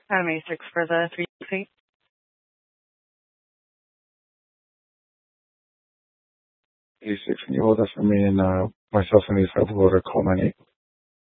A6 for the 3 seat. A6, can you hold that for me? And myself and these have will order call 98.